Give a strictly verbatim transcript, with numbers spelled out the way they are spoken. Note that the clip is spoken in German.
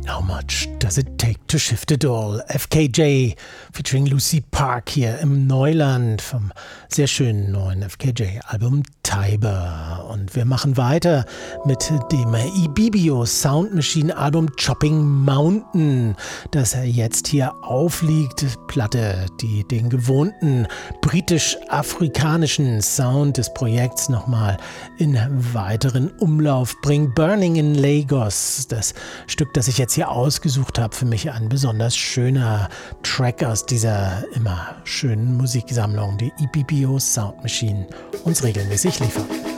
How much does it take to shift it all? F K J featuring Lucy Park hier im Neuland vom sehr schönen neuen F K J-Album Tiber. Und wir machen weiter mit dem Ibibio Sound Machine Album Chopping Mountain, das jetzt hier aufliegt. Platte, die den gewohnten britisch-afrikanischen Sound des Projekts nochmal in weiteren Umlauf bringt. Burning in Lagos, das Stück, das ich jetzt hier ausgesucht habe, für mich ein besonders schöner Track aus dieser immer schönen Musiksammlung, die Ibibio Sound Machine uns regelmäßig liefert.